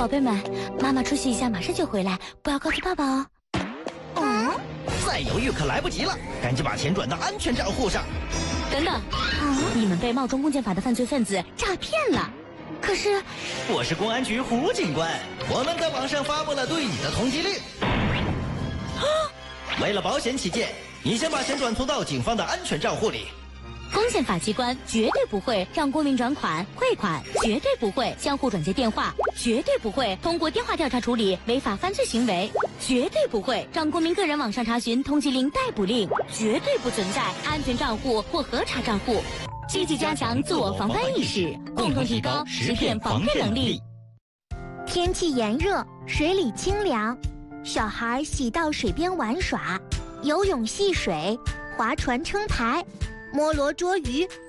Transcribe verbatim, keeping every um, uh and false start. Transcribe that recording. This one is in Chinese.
宝贝们，妈妈出去一下，马上就回来，不要告诉爸爸哦。 嗯，再犹豫可来不及了，赶紧把钱转到安全账户上。 等等，嗯、你们被冒充公检法的犯罪分子诈骗了。可是， 我是公安局胡警官，我们在网上发布了对你的通缉令。 啊！ 为了保险起见，你先把钱转存到警方的安全账户里。 公检法机关绝对不会让公民转款、汇款，绝对不会相互转接电话，绝对不会通过电话调查处理违法犯罪行为，绝对不会让公民个人网上查询通缉令、逮捕令，绝对不存在安全账户或核查账户。积极加强自我防范意识，共同提高食骗防骗能力。 天气炎热，水里清凉，小孩喜到水边玩耍，游泳戏水，划船撑台，摸罗捉鱼，